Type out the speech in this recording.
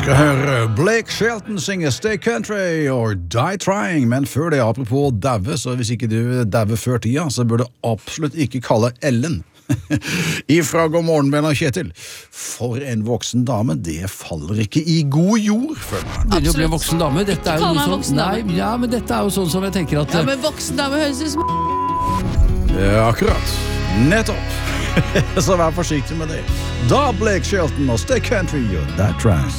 skal høre Blake Shelton synge Stay Country or Die Trying, men før det, apropos daue, så hvis ikke du daue før tida, så bør du absolutt ikke kalle Ellen. Ifra God morgen, Ben og Kjetil. For en voksen dame, det faller ikke i god jord, føler jeg. Begynner å bli en voksen dame. Dette er jo noe sånn, nei, ja, men dette er jo sånn som jeg tenker at... Ja, men voksen dame høres ut som... Akkurat. Nettopp. Så vær forsiktig med det. Da Blake Shelton og Stay Country or Die Trying.